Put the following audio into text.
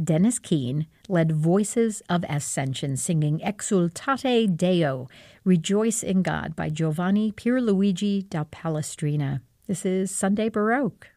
Dennis Keane led Voices of Ascension, singing Exultate Deo, Rejoice in God by Giovanni Pierluigi da Palestrina. This is Sunday Baroque.